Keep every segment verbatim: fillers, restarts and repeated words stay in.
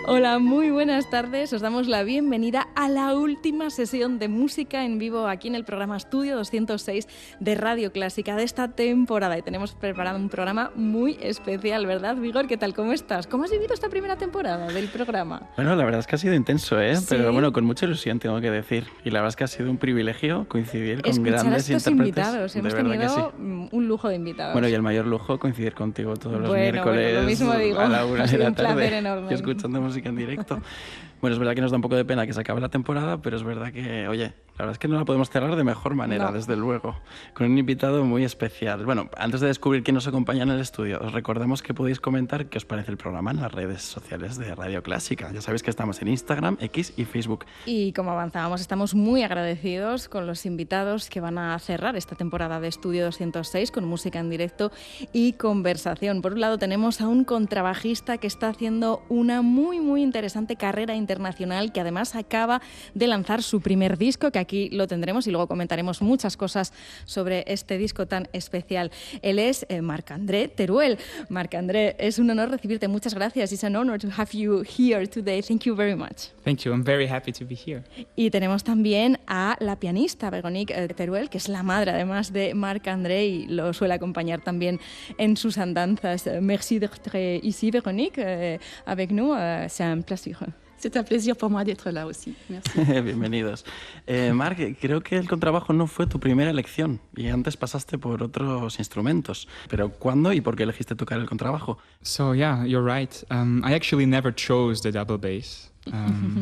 Hola, muy buenas tardes. Os damos la bienvenida a la última sesión de música en vivo aquí en el programa Estudio doscientos seis de Radio Clásica de esta temporada. Y tenemos preparado un programa muy especial, ¿verdad, Vigor? ¿Qué tal? ¿Cómo estás? ¿Cómo has vivido esta primera temporada del programa? Bueno, la verdad es que ha sido intenso, ¿eh? ¿Sí? Pero bueno, con mucha ilusión tengo que decir. Y la verdad es que ha sido un privilegio coincidir con Escuchar grandes a estos intérpretes. invitados. Hemos de verdad tenido que sí. un lujo de invitados. Bueno, y el mayor lujo coincidir contigo todos los bueno, miércoles bueno, lo mismo digo. a la una Ha de sido la un placer tarde enorme. y escuchando música en directo. Bueno, es verdad que nos da un poco de pena que se acabe la temporada, pero es verdad que, oye, la verdad es que no la podemos cerrar de mejor manera, no. desde luego, con un invitado muy especial. Bueno, antes de descubrir quién nos acompaña en el estudio, os recordamos que podéis comentar qué os parece el programa en las redes sociales de Radio Clásica. Ya sabéis que estamos en Instagram, X y Facebook. Y como avanzábamos, estamos muy agradecidos con los invitados que van a cerrar esta temporada de Estudio doscientos seis con música en directo y conversación. Por un lado tenemos a un contrabajista que está haciendo una muy, muy interesante carrera internacional, que además acaba de lanzar su primer disco, que aquí lo tendremos y luego comentaremos muchas cosas sobre este disco tan especial. Él es eh, Marc-André Teruel. Marc-André, es un honor recibirte. Muchas gracias. It's an honor to have you here today. Thank you very much. Thank you. I'm very happy to be here. Y tenemos también a la pianista Véronique Teruel, que es la madre además de Marc-André y lo suele acompañar también en sus andanzas. Merci d'être ici, Véronique, euh, avec nous. Euh, c'est un plaisir. C'est un plaisir pour moi d'être là aussi. Merci. Bienvenidos. Eh, Marc, creo que el contrabajo no fue tu primera elección y antes pasaste por otros instrumentos. Pero ¿cuándo y por qué elegiste tocar el contrabajo? So yeah, you're right. Um, I actually never chose the double bass. Um,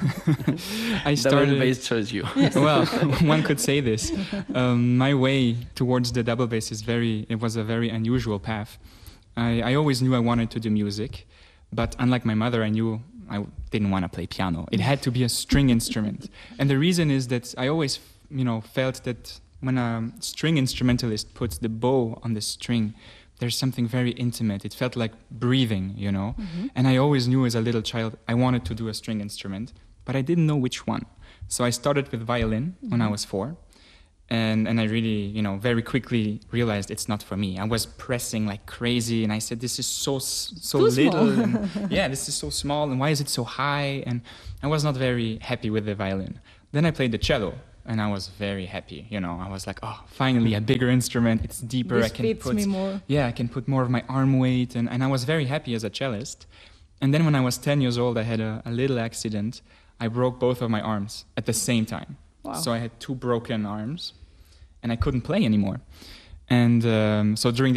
I started. Double bass chose you. Well, one could say this. Um, my way towards the double bass is very. It was a very unusual path. I, I always knew I wanted to do music, but unlike my mother, I knew I didn't want to play piano. It had to be a string instrument. And the reason is that I always, you know, felt that when a string instrumentalist puts the bow on the string, there's something very intimate. It felt like breathing, you know. Mm-hmm. And I always knew as a little child I wanted to do a string instrument, but I didn't know which one. So I started with violin mm-hmm. when I was four. And and I really, you know, very quickly realized it's not for me. I was pressing like crazy, and I said, "This is so so Too little. And, yeah, this is so small, and why is it so high?" And I was not very happy with the violin. Then I played the cello, and I was very happy. You know, I was like, "Oh, finally a bigger instrument. It's deeper. This I can fits put me more." Yeah, I can put more of my arm weight." And and I was very happy as a cellist. And then when I was ten years old, I had a, a little accident. I broke both of my arms at the same time. Wow. So I had two broken arms, and I couldn't play anymore. And um, so during the